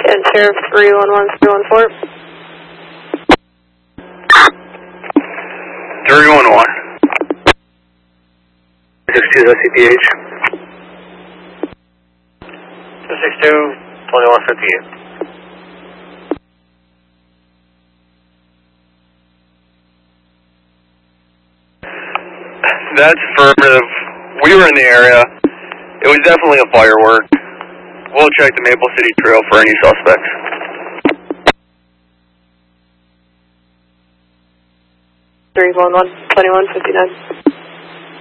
And Sheriff 311-314. 311. 62 SCPH. 262-2158. That's affirmative. We were in the area. It was definitely a firework. We'll check the Maple City Trail for any suspects. 311-2159.